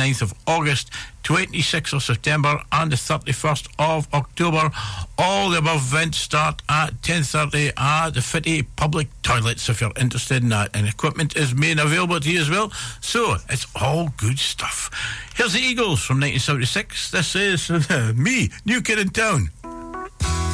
29th of August, 26th of September and the 31st of October. All the above events start at 10:30 at the Fitty Public Toilets if you're interested in that, and equipment is made available to you as well, so it's all good stuff. Here's the Eagles from 1976. This is me, New Kid in Town.